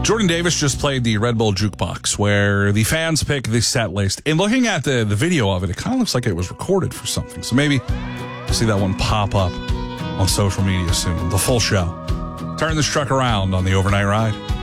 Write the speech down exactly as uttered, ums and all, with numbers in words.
Jordan Davis just played the Red Bull Jukebox, where the fans pick the set list. And looking at the, the video of it, it kind of looks like it was recorded for something. So maybe you'll see that one pop up on social media soon. The full show. Turn this truck around on the Overnight Ride.